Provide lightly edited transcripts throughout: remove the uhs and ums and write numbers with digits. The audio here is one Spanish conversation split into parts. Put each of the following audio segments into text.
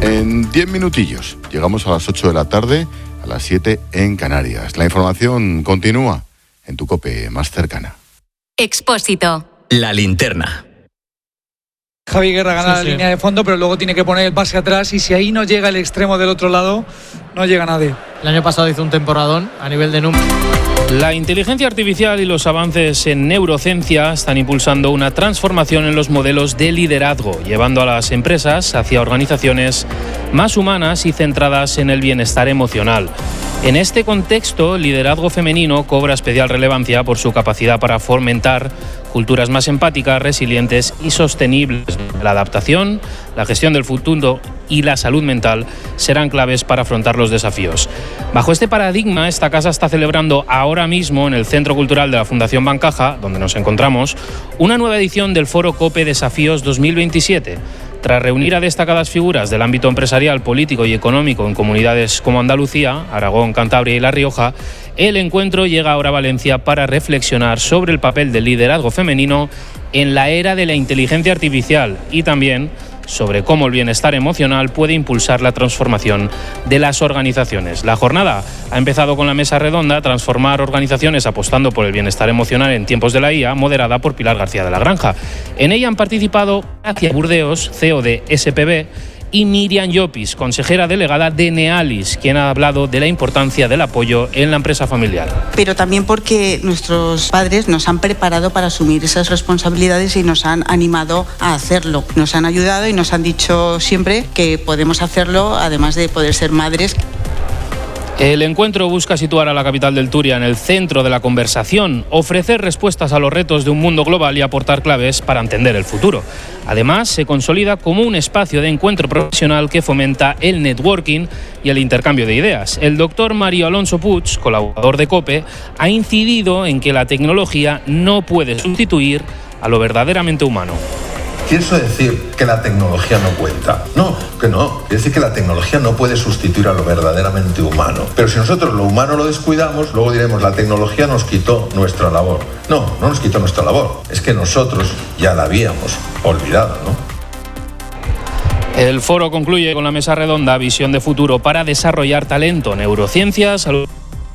En 10 minutillos llegamos a las 8 de la tarde, a las 7 en Canarias. La información continúa en tu COPE más cercana. Expósito. La linterna. Javi Guerra gana la línea de fondo, pero luego tiene que poner el pase atrás y si ahí no llega el extremo del otro lado, no llega nadie. El año pasado hizo un temporadón a nivel de número. La inteligencia artificial y los avances en neurociencia están impulsando una transformación en los modelos de liderazgo, llevando a las empresas hacia organizaciones más humanas y centradas en el bienestar emocional. En este contexto, el liderazgo femenino cobra especial relevancia por su capacidad para fomentar culturas más empáticas, resilientes y sostenibles. La adaptación, la gestión del futuro y la salud mental serán claves para afrontar los desafíos. Bajo este paradigma, esta casa está celebrando ahora mismo en el Centro Cultural de la Fundación Bancaja, donde nos encontramos, una nueva edición del Foro COPE Desafíos 2027. Tras reunir a destacadas figuras del ámbito empresarial, político y económico en comunidades como Andalucía, Aragón, Cantabria y La Rioja, el encuentro llega ahora a Valencia para reflexionar sobre el papel del liderazgo femenino en la era de la inteligencia artificial y también sobre cómo el bienestar emocional puede impulsar la transformación de las organizaciones. La jornada ha empezado con la mesa redonda Transformar organizaciones apostando por el bienestar emocional en tiempos de la IA, moderada por Pilar García de la Granja. En ella han participado Gracia Burdeos, CEO de SPB, y Miriam Llopis, consejera delegada de Nealis, quien ha hablado de la importancia del apoyo en la empresa familiar. Pero también porque nuestros padres nos han preparado para asumir esas responsabilidades y nos han animado a hacerlo. Nos han ayudado y nos han dicho siempre que podemos hacerlo, además de poder ser madres. El encuentro busca situar a la capital del Turia en el centro de la conversación, ofrecer respuestas a los retos de un mundo global y aportar claves para entender el futuro. Además, se consolida como un espacio de encuentro profesional que fomenta el networking y el intercambio de ideas. El doctor Mario Alonso Puig, colaborador de COPE, ha incidido en que la tecnología no puede sustituir a lo verdaderamente humano. ¿Quiere eso decir que la tecnología no cuenta? No, que no. Quiere decir que la tecnología no puede sustituir a lo verdaderamente humano. Pero si nosotros lo humano lo descuidamos, luego diremos la tecnología nos quitó nuestra labor. No, no nos quitó nuestra labor. Es que nosotros ya la habíamos olvidado, ¿no? El foro concluye con la mesa redonda Visión de futuro para desarrollar talento, neurociencias, salud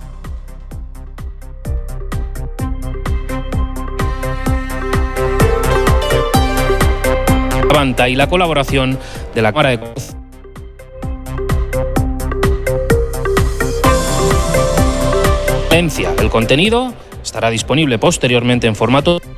y la colaboración de la Cámara de Comercio. El contenido estará disponible posteriormente en formato